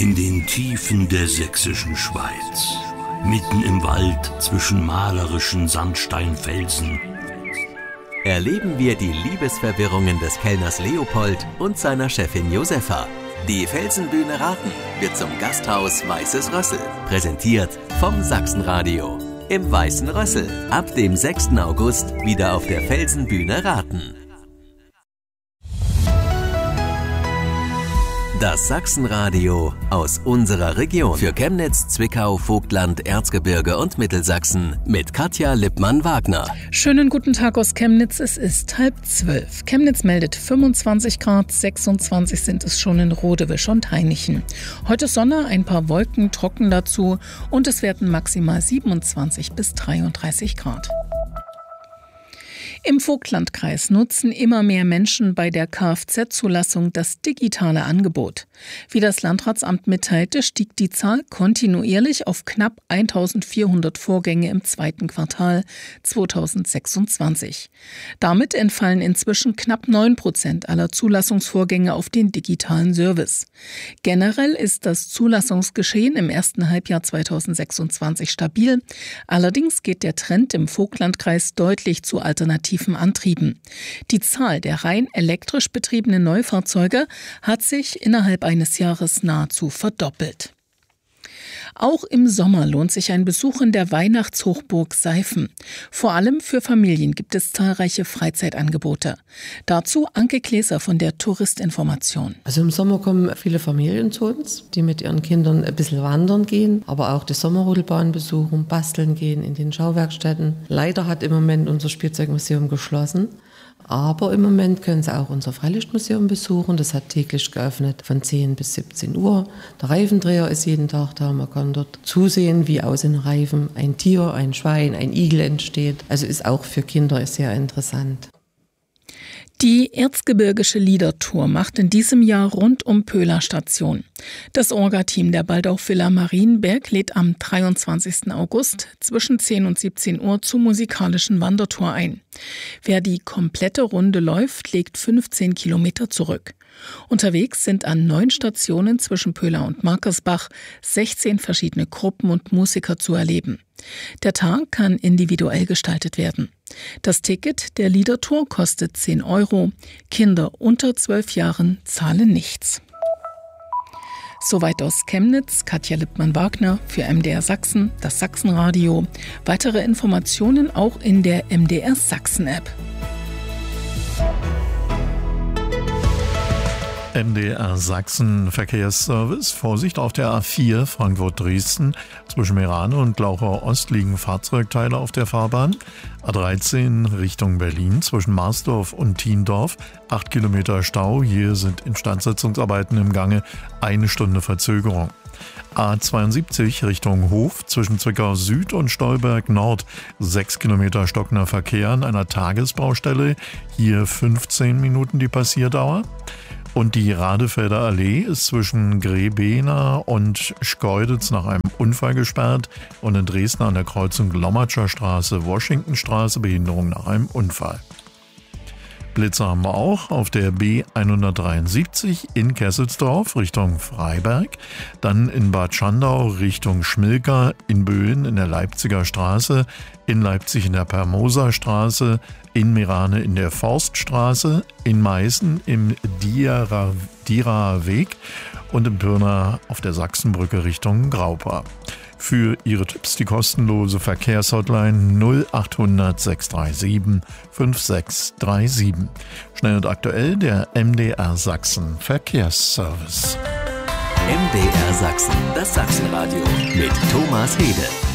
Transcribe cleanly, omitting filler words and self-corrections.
In den Tiefen der sächsischen Schweiz, mitten im Wald zwischen malerischen Sandsteinfelsen, erleben wir die Liebesverwirrungen des Kellners Leopold und seiner Chefin Josefa. Die Felsenbühne Raten wird zum Gasthaus Weißes Rössel. Präsentiert vom Sachsenradio. Im Weißen Rössel. Ab dem 6. August wieder auf der Felsenbühne Raten. Das Sachsenradio aus unserer Region. Für Chemnitz, Zwickau, Vogtland, Erzgebirge und Mittelsachsen mit Katja Lippmann-Wagner. Schönen guten Tag aus Chemnitz, es ist 11:30. Chemnitz meldet 25 Grad, 26 sind es schon in Rodewisch und Hainichen. Heute Sonne, ein paar Wolken, trocken dazu und es werden maximal 27 bis 33 Grad. Im Vogtlandkreis nutzen immer mehr Menschen bei der Kfz-Zulassung das digitale Angebot. Wie das Landratsamt mitteilte, stieg die Zahl kontinuierlich auf knapp 1400 Vorgänge im zweiten Quartal 2026. Damit entfallen inzwischen knapp 9% aller Zulassungsvorgänge auf den digitalen Service. Generell ist das Zulassungsgeschehen im ersten Halbjahr 2026 stabil. Allerdings geht der Trend im Vogtlandkreis deutlich zu alternativen Antrieben. Die Zahl der rein elektrisch betriebenen Neufahrzeuge hat sich innerhalb eines Jahres nahezu verdoppelt. Auch im Sommer lohnt sich ein Besuch in der Weihnachtshochburg Seifen. Vor allem für Familien gibt es zahlreiche Freizeitangebote. Dazu Anke Gläser von der Touristinformation. Also im Sommer kommen viele Familien zu uns, die mit ihren Kindern ein bisschen wandern gehen, aber auch die Sommerrodelbahn besuchen, basteln gehen in den Schauwerkstätten. Leider hat im Moment unser Spielzeugmuseum geschlossen. Aber im Moment können Sie auch unser Freilichtmuseum besuchen. Das hat täglich geöffnet von 10 bis 17 Uhr. Der Reifendreher ist jeden Tag da. Man kann dort zusehen, wie aus den Reifen ein Tier, ein Schwein, ein Igel entsteht. Also ist auch für Kinder sehr interessant. Die Erzgebirgische Liedertour macht in diesem Jahr rund um Pöhler Station. Das Orga-Team der Baldauf-Villa Marienberg lädt am 23. August zwischen 10 und 17 Uhr zur musikalischen Wandertour ein. Wer die komplette Runde läuft, legt 15 Kilometer zurück. Unterwegs sind an 9 Stationen zwischen Pöhler und Markersbach 16 verschiedene Gruppen und Musiker zu erleben. Der Tag kann individuell gestaltet werden. Das Ticket der Liedertour kostet 10 €. Kinder unter 12 Jahren zahlen nichts. Soweit aus Chemnitz, Katja Lippmann-Wagner für MDR Sachsen, das Sachsenradio. Weitere Informationen auch in der MDR Sachsen-App. MDR Sachsen Verkehrsservice. Vorsicht auf der A4 Frankfurt-Dresden. Zwischen Meerane und Glauchau Ost liegen Fahrzeugteile auf der Fahrbahn. A13 Richtung Berlin zwischen Marsdorf und Thiendorf. 8 Kilometer Stau. Hier sind Instandsetzungsarbeiten im Gange. 1 Stunde Verzögerung. A72 Richtung Hof zwischen Zwickau Süd und Stolberg Nord. 6 Kilometer stockender Verkehr an einer Tagesbaustelle. Hier 15 Minuten die Passierdauer. Und die Radefelder Allee ist zwischen Grebena und Schkeuditz nach einem Unfall gesperrt und in Dresden an der Kreuzung Lommatscher Straße, Washingtonstraße Behinderung nach einem Unfall. Blitze haben wir auch auf der B173 in Kesselsdorf Richtung Freiberg, dann in Bad Schandau Richtung Schmilka, in Böen in der Leipziger Straße, in Leipzig in der Permoser Straße, in Meerane in der Forststraße, in Meißen im Dieraer Weg und in Pirna auf der Sachsenbrücke Richtung Graupa. Für Ihre Tipps die kostenlose Verkehrshotline 0800 637 5637. Schnell und aktuell der MDR Sachsen Verkehrsservice. MDR Sachsen, das Sachsenradio mit Thomas Hede.